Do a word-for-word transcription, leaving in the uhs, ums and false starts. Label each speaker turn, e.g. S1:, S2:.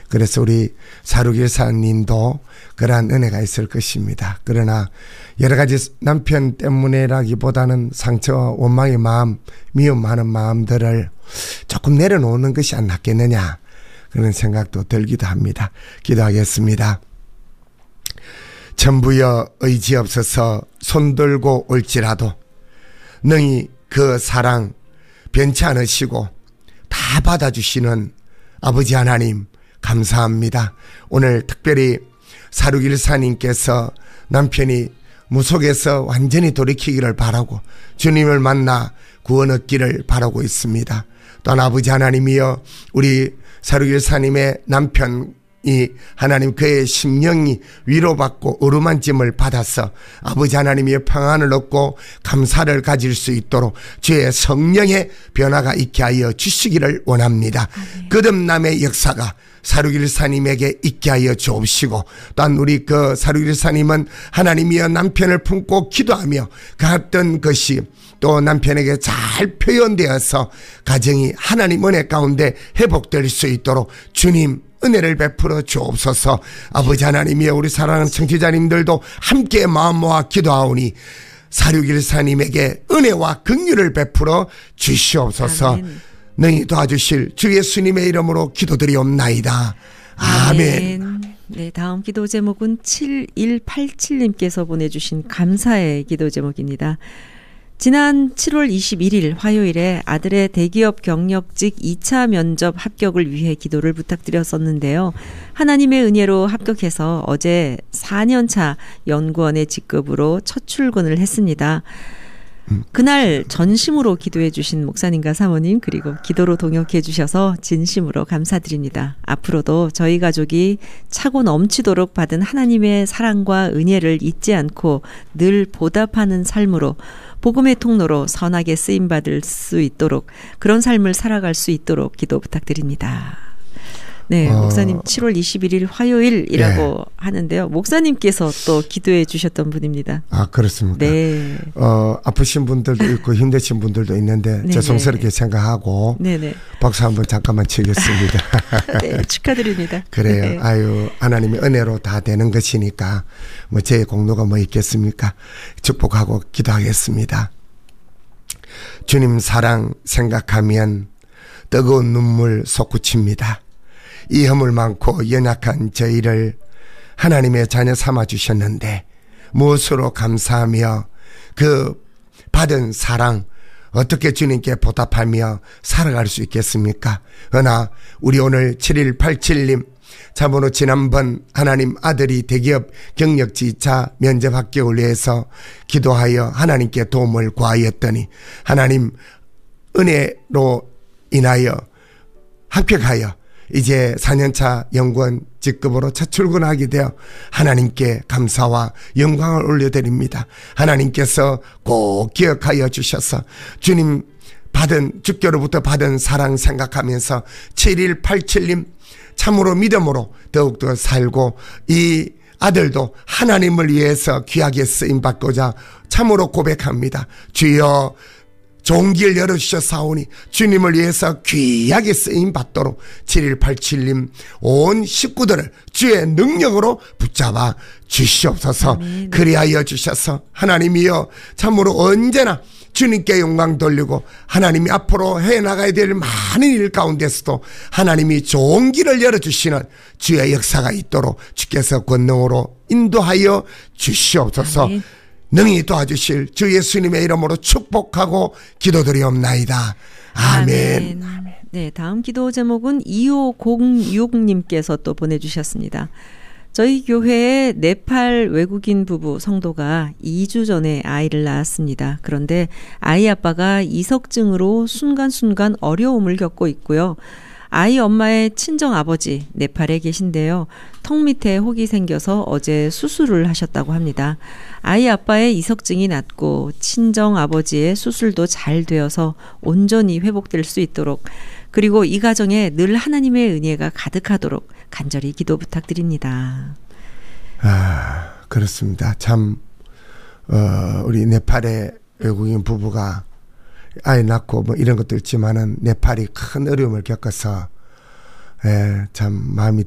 S1: 그래서 우리 사루길사님도 그러한 은혜가 있을 것입니다. 그러나 여러 가지 남편 때문에라기보다는 상처와 원망의 마음, 미움하는 마음들을 조금 내려놓는 것이 안 낫겠느냐, 그런 생각도 들기도 합니다. 기도하겠습니다. 전부여 의지 없어서 손들고 올지라도 능히 그 사랑 변치 않으시고 다 받아주시는 아버지 하나님 감사합니다. 오늘 특별히 사루길사님께서 남편이 무속에서 완전히 돌이키기를 바라고 주님을 만나 구원 얻기를 바라고 있습니다. 또한 아버지 하나님이여, 우리 사루길사님의 남편이 하나님 그의 심령이 위로받고 어루만짐을 받아서 아버지 하나님의 평안을 얻고 감사를 가질 수 있도록 주의 성령의 변화가 있게 하여 주시기를 원합니다. 아멘. 거듭남의 역사가 사루길사님에게 있게 하여 주옵시고, 또한 우리 그 사루길사님은 하나님이여 남편을 품고 기도하며 갔던 것이 또 남편에게 잘 표현되어서 가정이 하나님 은혜 가운데 회복될 수 있도록 주님 은혜를 베풀어 주옵소서. 아버지 하나님이여, 우리 사랑하는 청취자님들도 함께 마음 모아 기도하오니 사루길사님에게 은혜와 긍휼을 베풀어 주시옵소서. 아멘. 능히 도와주실 주 예수님의 이름으로 기도드리옵나이다. 아멘.
S2: 아멘. 네, 다음 기도 제목은 칠일팔칠님께서 보내주신 감사의 기도 제목입니다. 지난 칠월 이십일일 화요일에 아들의 대기업 경력직 이 차 면접 합격을 위해 기도를 부탁드렸었는데요. 하나님의 은혜로 합격해서 어제 사 년차 연구원의 직급으로 첫 출근을 했습니다. 그날 전심으로 기도해 주신 목사님과 사모님, 그리고 기도로 동역해 주셔서 진심으로 감사드립니다. 앞으로도 저희 가족이 차고 넘치도록 받은 하나님의 사랑과 은혜를 잊지 않고 늘 보답하는 삶으로, 복음의 통로로 선하게 쓰임받을 수 있도록, 그런 삶을 살아갈 수 있도록 기도 부탁드립니다. 네, 어, 목사님 칠월 이십일일 화요일이라고 네. 하는데요. 목사님께서 또 기도해 주셨던 분입니다.
S1: 아, 그렇습니까?
S2: 네.
S1: 어, 아프신 분들도 있고 힘드신 분들도 있는데 네네. 죄송스럽게 생각하고 네네. 박수 한번 잠깐만 치겠습니다.
S2: 네, 축하드립니다.
S1: 그래요.
S2: 네.
S1: 아유, 하나님의 은혜로 다 되는 것이니까 뭐 제 공로가 뭐 있겠습니까? 축복하고 기도하겠습니다. 주님 사랑 생각하면 뜨거운 눈물 솟구칩니다. 이 허물 많고 연약한 저희를 하나님의 자녀 삼아 주셨는데 무엇으로 감사하며 그 받은 사랑 어떻게 주님께 보답하며 살아갈 수 있겠습니까? 그러나 우리 오늘 칠일팔칠님 참으로 지난번 하나님 아들이 대기업 경력직 이 차 면접 합격을 위해서 기도하여 하나님께 도움을 구하였더니 하나님 은혜로 인하여 합격하여 이제 사 년차 연구원 직급으로 첫 출근하게 되어 하나님께 감사와 영광을 올려드립니다. 하나님께서 꼭 기억하여 주셔서 주님 받은 주께로부터 받은 사랑 생각하면서 칠일팔칠님 참으로 믿음으로 더욱더 살고 이 아들도 하나님을 위해서 귀하게 쓰임받고자 참으로 고백합니다. 주여 좋은 길 열어주셨사오니 주님을 위해서 귀하게 쓰임받도록 칠일팔칠님 온 식구들을 주의 능력으로 붙잡아 주시옵소서. 아멘. 그리하여 주셔서 하나님이여 참으로 언제나 주님께 영광 돌리고 하나님이 앞으로 해나가야 될 많은 일 가운데서도 하나님이 좋은 길을 열어주시는 주의 역사가 있도록 주께서 권능으로 인도하여 주시옵소서. 아멘. 능히 도와주실 주 예수님의 이름으로 축복하고 기도드리옵나이다. 아멘.
S2: 아멘. 네, 다음 기도 제목은 이오공육님께서 또 보내주셨습니다. 저희 교회에 네팔 외국인 부부 성도가 이 주 전에 아이를 낳았습니다. 그런데 아이 아빠가 이석증으로 순간순간 어려움을 겪고 있고요. 아이 엄마의 친정 아버지 네팔에 계신데요. 턱 밑에 혹이 생겨서 어제 수술을 하셨다고 합니다. 아이 아빠의 이석증이 낫고 친정 아버지의 수술도 잘 되어서 온전히 회복될 수 있도록, 그리고 이 가정에 늘 하나님의 은혜가 가득하도록 간절히 기도 부탁드립니다.
S1: 아, 그렇습니다. 참 어, 우리 네팔의 외국인 부부가 아이 낳고 뭐 이런 것도 있지만은 네팔이 큰 어려움을 겪어서 예, 참 마음이